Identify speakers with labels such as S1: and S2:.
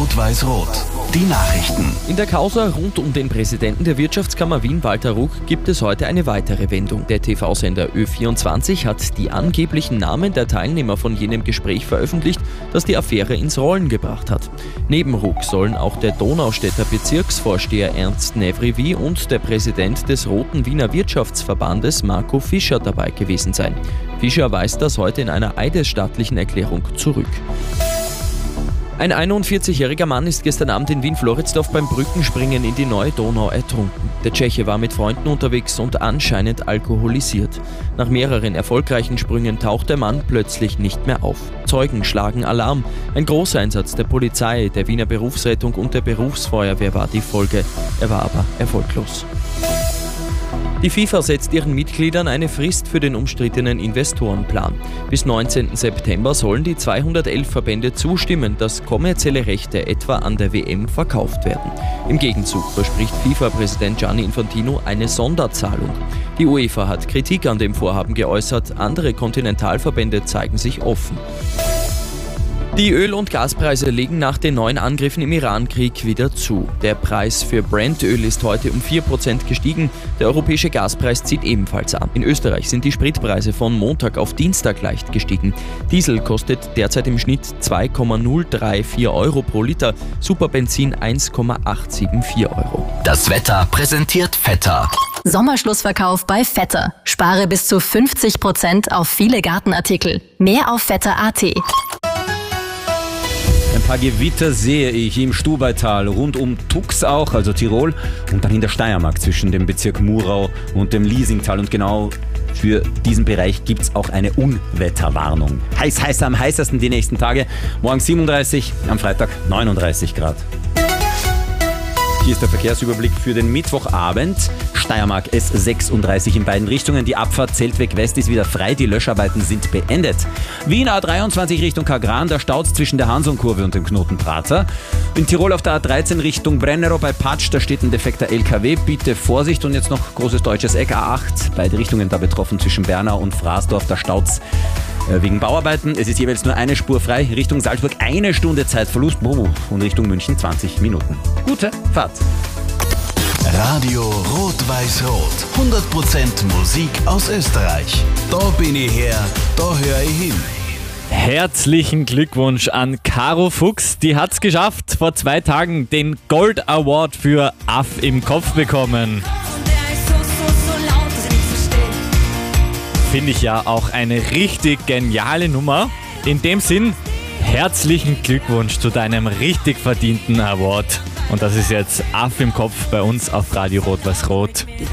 S1: Rot-Weiß-Rot. Die Nachrichten.
S2: In der Causa rund um den Präsidenten der Wirtschaftskammer Wien, Walter Ruch, gibt es heute eine weitere Wendung. Der TV-Sender Ö24 hat die angeblichen Namen der Teilnehmer von jenem Gespräch veröffentlicht, das die Affäre ins Rollen gebracht hat. Neben Ruch sollen auch der Donaustädter Bezirksvorsteher Ernst Nevrivi und der Präsident des Roten Wiener Wirtschaftsverbandes Marco Fischer dabei gewesen sein. Fischer weist das heute in einer eidesstattlichen Erklärung zurück. Ein 41-jähriger Mann ist gestern Abend in Wien-Floridsdorf beim Brückenspringen in die Neue Donau ertrunken. Der Tscheche war mit Freunden unterwegs und anscheinend alkoholisiert. Nach mehreren erfolgreichen Sprüngen taucht der Mann plötzlich nicht mehr auf. Zeugen schlagen Alarm. Ein Großeinsatz der Polizei, der Wiener Berufsrettung und der Berufsfeuerwehr war die Folge. Er war aber erfolglos. Die FIFA setzt ihren Mitgliedern eine Frist für den umstrittenen Investorenplan. Bis 19. September sollen die 211 Verbände zustimmen, dass kommerzielle Rechte etwa an der WM verkauft werden. Im Gegenzug verspricht FIFA-Präsident Gianni Infantino eine Sonderzahlung. Die UEFA hat Kritik an dem Vorhaben geäußert, andere Kontinentalverbände zeigen sich offen. Die Öl- und Gaspreise legen nach den neuen Angriffen im Iran-Krieg wieder zu. Der Preis für Brent-Öl ist heute um 4% gestiegen. Der europäische Gaspreis zieht ebenfalls an. In Österreich sind die Spritpreise von Montag auf Dienstag leicht gestiegen. Diesel kostet derzeit im Schnitt 2,034 Euro pro Liter, Superbenzin 1,874 Euro.
S1: Das Wetter präsentiert Vetter.
S3: Sommerschlussverkauf bei Vetter. Spare bis zu 50% auf viele Gartenartikel. Mehr auf vetter.at.
S4: Ein paar Gewitter sehe ich im Stubaital, rund um Tux auch, also Tirol, und dann in der Steiermark zwischen dem Bezirk Murau und dem Liesingtal. Und genau für diesen Bereich gibt es auch eine Unwetterwarnung. Heiß, am heißesten die nächsten Tage. Morgen 37, am Freitag 39 Grad. Hier ist der Verkehrsüberblick für den Mittwochabend. Steiermark S36 in beiden Richtungen. Die Abfahrt Zeltweg West ist wieder frei. Die Löscharbeiten sind beendet. Wien A23 Richtung Kagran. Da staut's zwischen der Hansonkurve und dem Knoten Prater. In Tirol auf der A13 Richtung Brennero bei Patsch. Da steht ein defekter LKW. Bitte Vorsicht. Und jetzt noch großes deutsches Eck A8. Beide Richtungen da betroffen zwischen Bernau und Fraßdorf. Da staut's wegen Bauarbeiten. Es ist jeweils nur eine Spur frei. Richtung Salzburg 1 Stunde Zeitverlust. Und Richtung München 20 Minuten. Gute Fahrt.
S1: Radio Rot-Weiß-Rot. 100% Musik aus Österreich. Da bin ich her, da höre ich hin.
S5: Herzlichen Glückwunsch an Caro Fuchs. Die hat's geschafft, vor 2 Tagen den Gold Award für Aff im Kopf bekommen. Finde ich ja auch eine richtig geniale Nummer. In dem Sinn, herzlichen Glückwunsch zu deinem richtig verdienten Award. Und das ist jetzt Aff im Kopf bei uns auf Radio Rot-Weiß-Rot.